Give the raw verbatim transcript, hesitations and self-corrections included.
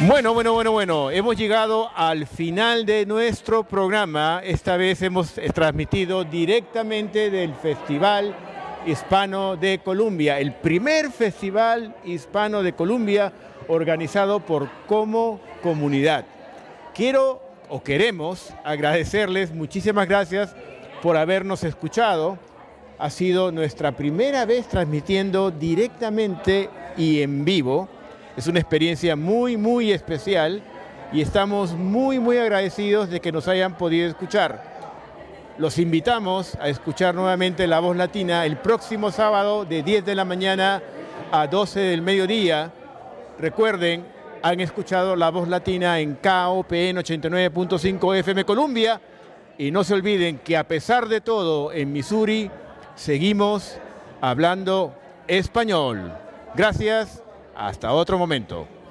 Bueno, bueno, bueno, bueno, hemos llegado al final de nuestro programa. Esta vez hemos transmitido directamente del Festival Hispano de Colombia, el primer Festival Hispano de Colombia organizado por Como Comunidad. Quiero o queremos agradecerles, muchísimas gracias por habernos escuchado. Ha sido nuestra primera vez transmitiendo directamente y en vivo. Es una experiencia muy, muy especial y estamos muy, muy agradecidos de que nos hayan podido escuchar. Los invitamos a escuchar nuevamente La Voz Latina el próximo sábado de diez de la mañana a doce del mediodía. Recuerden, han escuchado La Voz Latina en K O P N ochenta y nueve punto cinco F M Colombia y no se olviden que a pesar de todo en Missouri seguimos hablando español. Gracias. Hasta otro momento.